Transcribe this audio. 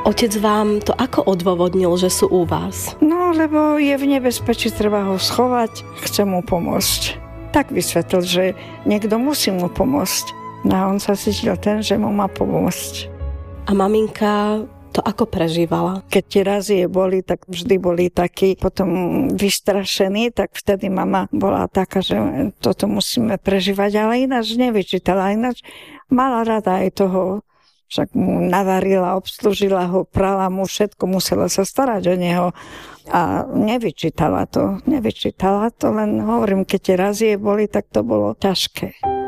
Otec vám to ako odôvodnil, že sú u vás? No, lebo je v nebezpečí, treba ho schovať, chce mu pomôcť. Tak vysvetlil, že niekto musí mu pomôcť. No a on sa cítil ten, že mu má pomôcť. A maminka to ako prežívala? Keď tie razie boli, tak vždy boli takí potom vystrašení, tak vtedy mama bola taká, že toto musíme prežívať, ale ináč nevyčítala, ináč mala rada aj toho, však mu navarila, obslúžila ho, prala mu všetko, musela sa starať o neho a nevyčítala to, len hovorím, keď tie razie boli, tak to bolo ťažké.